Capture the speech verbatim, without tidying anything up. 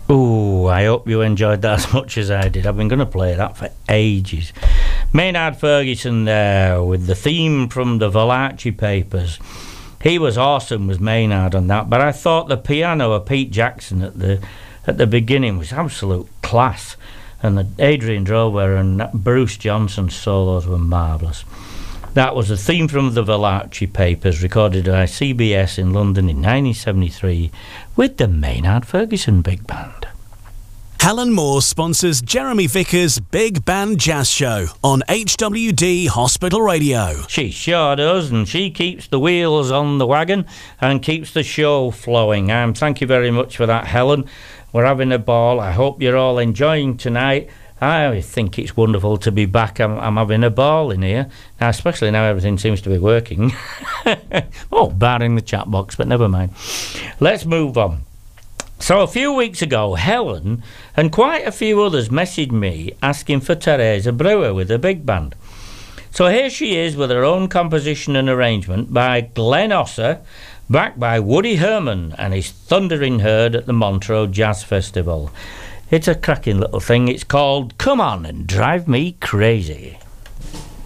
Ooh, I hope you enjoyed that as much as I did. I've been going to play that for ages. Maynard Ferguson there with the theme from the Valachi Papers. He was awesome, was Maynard, on that. But I thought the piano of Pete Jackson at the at the beginning was absolute class. And the Adrian Drover and Bruce Johnson's solos were marvellous. That was the theme from the Valachi Papers, recorded by C B S in London in nineteen seventy-three with the Maynard Ferguson Big Band. Helen Moore sponsors Jeremy Vickers' Big Band Jazz Show on H W D Hospital Radio. She sure does, and she keeps the wheels on the wagon and keeps the show flowing. Um, thank you very much for that, Helen. We're having a ball. I hope you're all enjoying tonight. I think it's wonderful to be back. I'm, I'm having a ball in here, now, especially now everything seems to be working. Oh, barring the chat box, but never mind. Let's move on. So a few weeks ago, Helen and quite a few others messaged me asking for Teresa Brewer with a big band. So here she is with her own composition and arrangement by Glenn Osser, backed by Woody Herman and his Thundering Herd at the Montreux Jazz Festival. It's a cracking little thing. It's called Come On and Drive Me Crazy.